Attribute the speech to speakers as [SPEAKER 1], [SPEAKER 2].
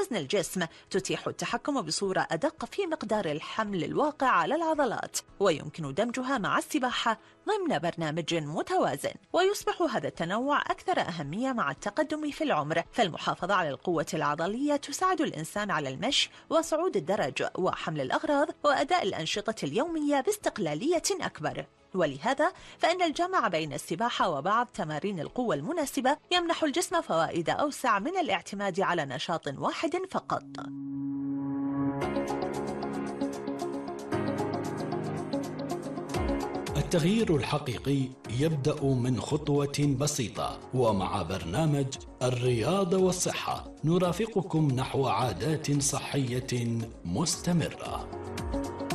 [SPEAKER 1] وزن الجسم تتيح التحكم بصورة أدق في مقدار الحمل الواقع على العضلات، ويمكن دمجها مع السباحة ضمن برنامج متوازن. ويصبح هذا التنوع أكثر أهمية مع التقدم في العمر، فالمحافظة على القوة العضلية تساعد الإنسان على المشي وصعود الدرج وحمل الأغراض وأداء الأنشطة اليومية باستقلالية أكبر. ولهذا فإن الجمع بين السباحة وبعض تمارين القوة المناسبة يمنح الجسم فوائد أوسع من الاعتماد على نشاط واحد فقط.
[SPEAKER 2] التغيير الحقيقي يبدأ من خطوة بسيطة، ومع برنامج الرياضة والصحة نرافقكم نحو عادات صحية مستمرة.